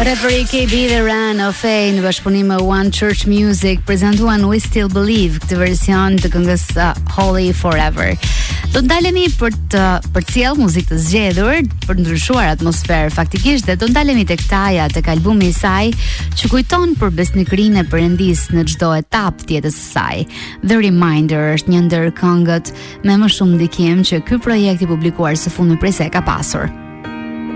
Raperi KB dhe Ran of Fame në bashkëpunim me One Church Music prezantuan We Still Believe, këtë version të këngës Holy Forever. Do të ndalemi për të përcjell muzikë të zgjedhur, për të ndryshuar atmosferë faktikisht, dhe do ndalemi tek Taja, tek albumi i saj, që kujton për besnikërinë e Perëndisë në çdo etapë të jetës së saj. The Reminder është një ndër këngët me më shumë ndikim që ky projekt i publikuar së fundmi prej se e ka pasur.